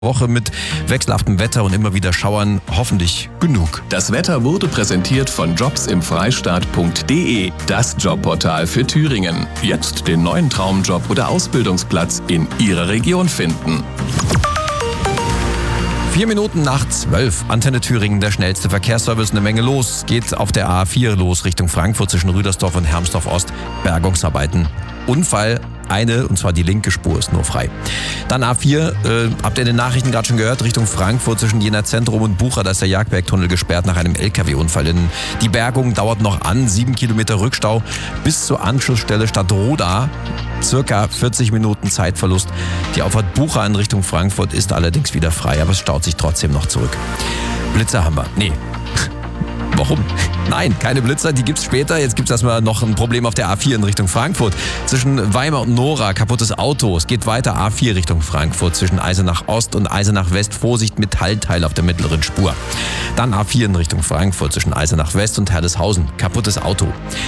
Woche mit wechselhaftem Wetter und immer wieder Schauern hoffentlich genug. Das Wetter wurde präsentiert von jobsimfreistaat.de, das Jobportal für Thüringen. Jetzt den neuen Traumjob oder Ausbildungsplatz in Ihrer Region finden. 4 Minuten nach 12. Antenne Thüringen, der schnellste Verkehrsservice, eine Menge los. Geht auf der A4 los Richtung Frankfurt zwischen Rüdersdorf und Hermsdorf Ost. Bergungsarbeiten. Unfall, und zwar die linke Spur ist nur frei. Dann A4, habt ihr in den Nachrichten gerade schon gehört, Richtung Frankfurt zwischen Jena Zentrum und Bucha, da ist der Jagdbergtunnel gesperrt nach einem LKW-Unfall. Die Bergung dauert noch an, 7 Kilometer Rückstau bis zur Anschlussstelle Stadtroda. Circa 40 Minuten Zeitverlust. Die Auffahrt Bucha in Richtung Frankfurt ist allerdings wieder frei, aber es staut sich trotzdem noch zurück. Blitzer haben wir. Nee. Warum? Nein, keine Blitzer, die gibt's später. Jetzt gibt's erstmal noch ein Problem auf der A4 in Richtung Frankfurt. Zwischen Weimar und Nora, kaputtes Auto. Es geht weiter A4 Richtung Frankfurt. Zwischen Eisenach Ost und Eisenach West, Vorsicht, Metallteil auf der mittleren Spur. Dann A4 in Richtung Frankfurt zwischen Eisenach West und Herdeshausen, kaputtes Auto.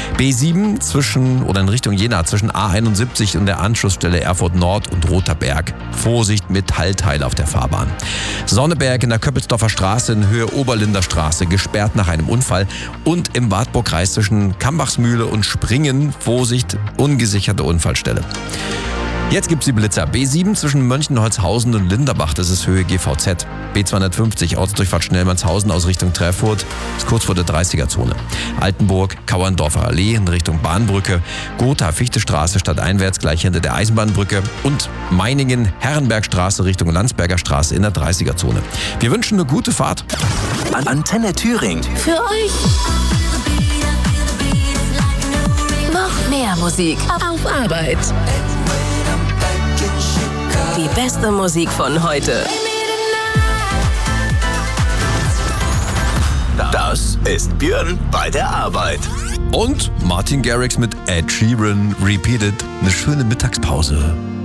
B7 in Richtung Jena zwischen A71 und der Anschlussstelle Erfurt Nord und Rother Berg. Vorsicht, Metallteil auf der Fahrbahn. Sonneberg in der Köppelsdorfer Straße in Höhe Oberlinder Straße, gesperrt nach einem Unfall. Und im Wartburgkreis zwischen Kambachsmühle und Springen, Vorsicht, ungesicherte Unfallstelle. Jetzt gibt's die Blitzer. B7 zwischen Mönchenholzhausen und Linderbach, das ist Höhe GVZ. B250 Ortsdurchfahrt Schnellmannshausen aus Richtung Treffurt, ist kurz vor der 30er-Zone. Altenburg, Kauerndorfer Allee in Richtung Bahnbrücke, Gotha-Fichte-Straße stadteinwärts gleich hinter der Eisenbahnbrücke und Meiningen, Herrenbergstraße Richtung Landsberger Straße in der 30er-Zone. Wir wünschen eine gute Fahrt. Antenne Thüringen. Für euch. Noch mehr Musik auf Arbeit. Die beste Musik von heute. Das ist Björn bei der Arbeit. Und Martin Garrix mit Ed Sheeran Repeated. Eine schöne Mittagspause.